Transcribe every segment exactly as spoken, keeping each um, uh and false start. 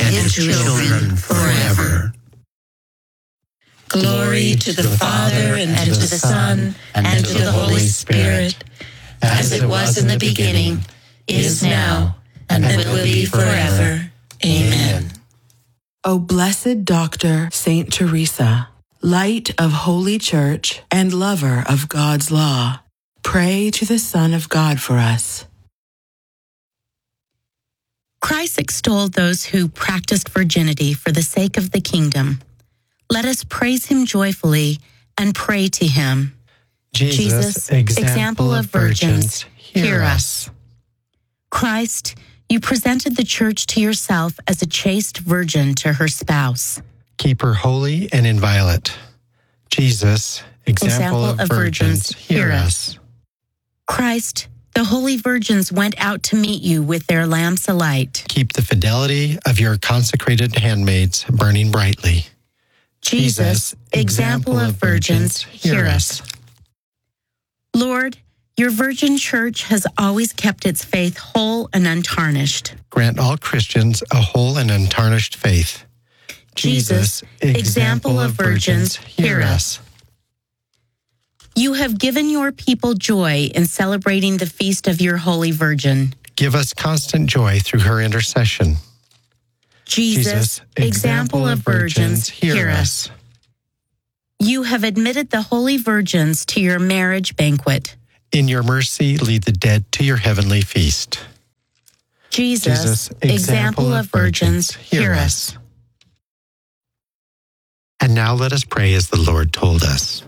and his children forever. Glory to the Father, and to the Son, and to the Holy Spirit, as it was in the beginning, is now, and will be forever. Amen. O blessed Doctor Saint Teresa, light of Holy Church and lover of God's law, pray to the Son of God for us. Christ extolled those who practiced virginity for the sake of the kingdom. Let us praise him joyfully and pray to him. Jesus, example of virgins, hear us. Christ, you presented the church to yourself as a chaste virgin to her spouse. Keep her holy and inviolate. Jesus, example, example of, of virgins, hear us. Christ, the holy virgins went out to meet you with their lamps alight. Keep the fidelity of your consecrated handmaids burning brightly. Jesus, example of virgins, hear us. Lord, your virgin church has always kept its faith whole and untarnished. Grant all Christians a whole and untarnished faith. Jesus, example of virgins, hear us. You have given your people joy in celebrating the feast of your Holy Virgin. Give us constant joy through her intercession. Jesus, example of virgins, hear us. You have admitted the holy virgins to your marriage banquet. In your mercy, lead the dead to your heavenly feast. Jesus, Jesus example of virgins, hear us. And now let us pray as the Lord told us.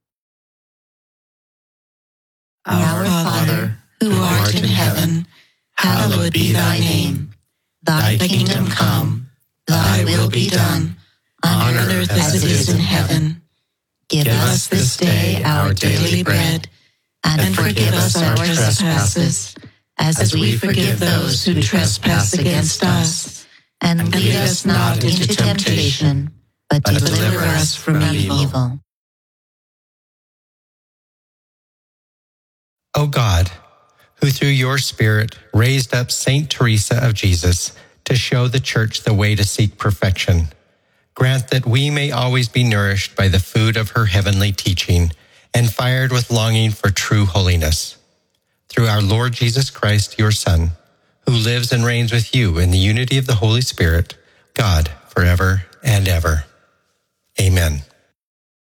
Our Father, who art in heaven, hallowed be thy name. Thy kingdom come, thy will be done, on earth as it is in heaven. Give us this day our daily bread, and forgive us our trespasses, as we forgive those who trespass against us. And lead us not into temptation, but deliver us from evil. O God, who through your Spirit raised up Saint Teresa of Jesus to show the Church the way to seek perfection, grant that we may always be nourished by the food of her heavenly teaching and fired with longing for true holiness. Through our Lord Jesus Christ, your Son, who lives and reigns with you in the unity of the Holy Spirit, God, forever and ever. Amen.